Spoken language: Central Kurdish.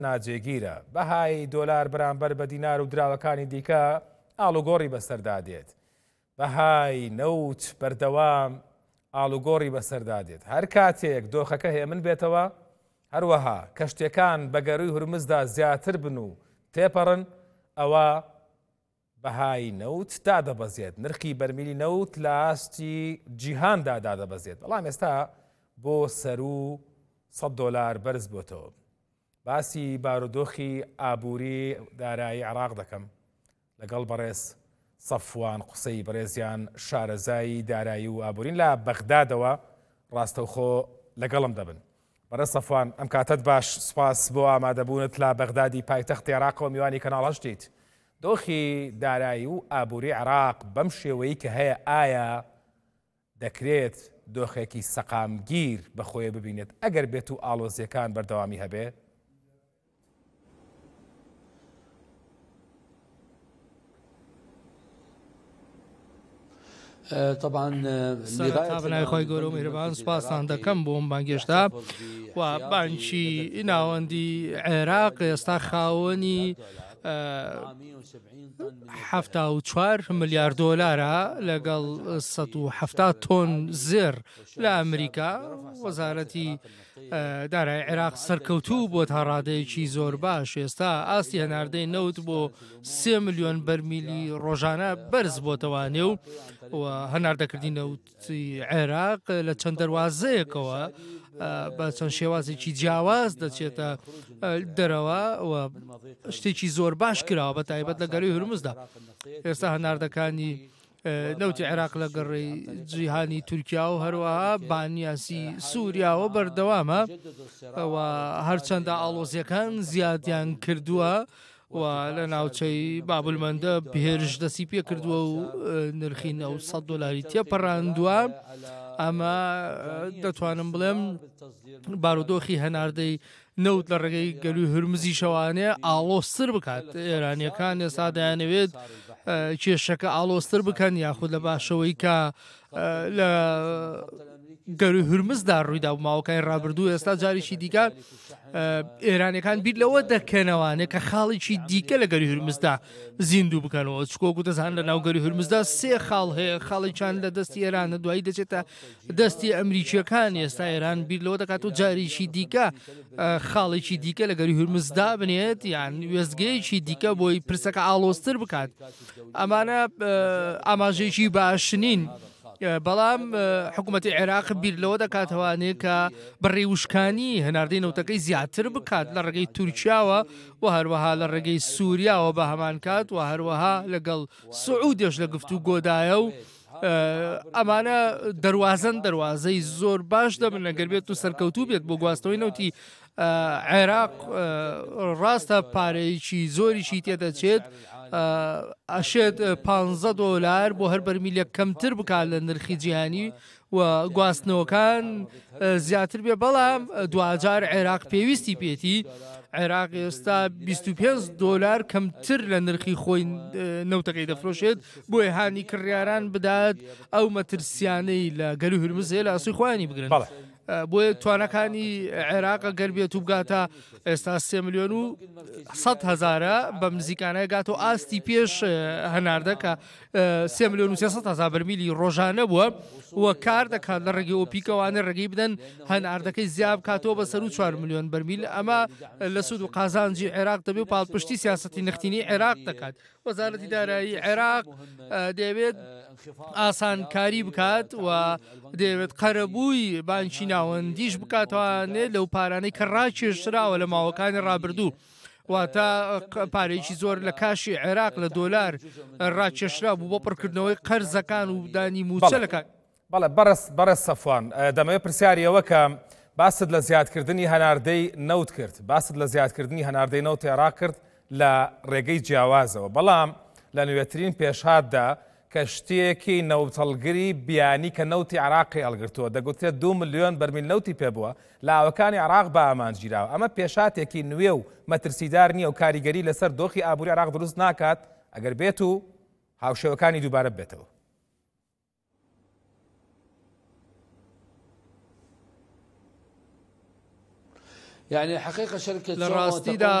ناجێگیرە بەهای دۆلار بەرامبەر بە دینار و دراوەکانی دیکە ئاڵوگۆڕی بەسەردا دێت بەهای نەوت بەردەوام ئاڵوگۆڕی بەسەردا دێت هەر کاتێک دۆخەکە هێمن بێتەوە هەروەها کەشتەکان بە گەڕووی هورمزدا زیاتر بن و تێپەڕن ئەوە بەهای نەوت دادەبەزێت نرخی بەرمیلی نەوت لە ئاستی جیهاندا دادەبەزێت بەڵام ئێستا بۆ سەر و $100 بەرز بۆتەوە باسی بارودۆخی ئابووری دارایی عێراق دەکەم لەگەڵ بەڕێز سەفوان قسەی بەڕێزیان شارەزایی دارایی و ئابوورین لە بەغدادەوە ڕاستەوخۆ لەگەڵم دەبن بەڕێز سەفوان ئەم کاتت باش سپاس بۆ ئامادەبوونت لە بەغدادی پایتەختی عێراقەوە میوانی کەناڵ هەشتیت دۆخی دارایی و ئابووری عێراق بەم شێوەیە کە هەیە ئایا دەکرێت دۆخێکی سەقامگیر بەخۆیە ببینێت ئەگەر بێت و ئاڵۆزیەکان بەردەوامی هەبێ سەرەتا خۆی گەورە و میهرەبان سوپاسان دەکەم بۆ ئەم بانگێشتا و بانکی ناوەندی عێراق ئێستا خاوەنی 74 ملیار دۆلارە لەگەڵ 170 تۆن زێر لە ئەمریکا وەزارەتی دارایی عێراق سەرکەوتوو بۆ تا ڕادەیەکی زۆر باش ئێستا ئاستی هەناردەی نەوت بۆ 3 ملیۆن بەرمیلی ڕۆژانە بەرز بۆتەوانێ و هەناردەکردی نەوتی عێراق لە چەند دەواازەیەکەوە بە چەند شێوازێکی جیاواز دەچێتە دەرەوە و شتێکی زۆر باش کراوە بە تایبەت لە گەڕی هورمزدا ئێستا هەناردەکانی نەوتی عێراق لە گەڕی جیهانی تورکیا و هەروەها بانیاسی سووریاوە بەردەوامە و هەرچەندە ئاڵۆزیەکان زیادیان کردووە و لە ناوچەی بابلمەندە هێرش دەستی پێ کردووە و نرخی $900 تێپەڕاندووە ئەمە دەتوانم بڵێم بارودۆخی هەناردەی نەوت لە ڕێگەی گەلووی هورمزی شەوانەیە ئاڵۆستر بکات ئێرانیەکان ئێستا دەیانەوێت کێشەکە ئاڵۆستر بکەن یاخود لە باشەوەی کە لە گەروی هورمزدا ڕوویدا و ماوەکانی ڕابردوو ئێستا جاریشی دیکە ئێرانەکان بیر لەوە دەکەنەوانێت کە خاڵێکی دیکە لە گەروی هورمزدا زیندوو بکەنەوە چکۆکو دەزان لە ناو گەروی هورمزدا 3 خاڵ هەیە خاڵێکیان لە دەستی ئێرانە دوایی دەچێتە دەستی ئەمریکیەکان ئێستا ئێران بیر لەوە دەکات و جاریشی دیکە خاڵێکی دیکە لە گەروی هورمزدا بنێت یان وێستگەیەکی دیکە بۆی پرسەکە ئاڵۆستر بکات ئەمانە ئاماژەیەکی باشنین بەڵام حکوومەتی عێراق بیر لەوە دەکاتەوانێت کە بەڕێوشکانی هەناردەی نەوتەکەی زیاتر بکات لە ڕێگەی تورکیاوە و هەروەها لە ڕێگەی سووریاوە بە هەمان کات و هەروەها لەگەڵ سعودێش لە گفتو گۆدایە و ئەمانە دەواازەی زۆر باش دەبن ئەگەر بێت و سەرکەوتوو بێت بۆ گواستنەوەی نەوتی عێراق ڕاستە پارەیەکی زۆریشی تێدەچێت ئەشێت $15 بۆ هەر بەرمیلێک کەمتر بکات لە نرخی جیهانی و گواستنەوەکان زیاتر بێ بەڵام دوجار عێراق پێویستی پێێتی عێراق ئێستا $25 کەمتر لە نرخی خۆی نەوتەکەی دەفرۆشێت بۆی هانی کڕیاران بدات ئەو مەترسیانەی لە گەروی هورمز هەیە لە ئاسوی خۆیانی بگرن بۆیە توانەکانی عێراق گەر بێت و بگاتە ئێستا 3 ملیۆن و 100,000 بە نزیکانە گاتەوە ئاستی پێش هەناردە کە 3 ملیۆن و 300,000 بەرمیلی ڕۆژانە بووە و کار دەکات لە ڕێگەی ئۆپیکەوانە ڕێگەی بدەن هەناردەکەی زیاب کاتەوە بە سەر و 4 ملیۆن بەرمیل ئەمە لە سوود و قازانجی عێراق دەبێت و پاڵپشتی سیاسەتی نەختینی عێراق دەکات وەزارەتی دارایی عێراق دەوێت ئاسانکاری بکات و دەوێت قەرەبووی بانکی ناوەندیش بکاتوانێت لەو پارانەی کە ڕاکێشراوە لە ماوەکانی ڕابردوو واتە پارێکی زۆر لە کاشی عێراق لە دۆلار ڕاکێشرا بوو بۆ پڕکردنەوەی قەرزەکان و دانی موچەلەکان بەڵێ بەڕێز سەفوان دەمەوێت پرسیاریەوە کە باست لە زیادکردنی هەناردەی نەوت کرد باست لە زیادکردنی هەناردەی نەوت عێراق کرد لە ڕێگەی جیاوازەوە بەڵام لە نوێترین پێشهاتدا کە شتێکی نەوتەڵگری بیانی کە نەوتی عێراقی هەڵگرتووە دەگوترێت 2 ملیۆن بەرمیل نەوتی پێبووە لە ئاوەکانی عێراق بە ئامانجیراوە ئەمە پێشاتێکی نوێ و مەترسیدار نییە و کاریگەری لەسەر دۆخی ئابووری عێراق دروست ناکات ئەگەر بێت و هاوشێوەکانی دووبارە بێتەوە يعني حقيقة شركة لە ڕاستیدا